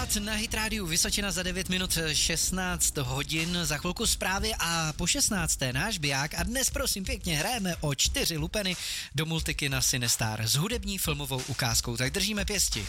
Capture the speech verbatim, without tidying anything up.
poslouchat na Hit Rádiu Vysočina za devět minut šestnáct hodin, za chvilku zprávy a po šestnácté náš biják a dnes prosím pěkně hrajeme o čtyři lupeny do multiky na Cinestar s hudební filmovou ukázkou, tak držíme pěsti.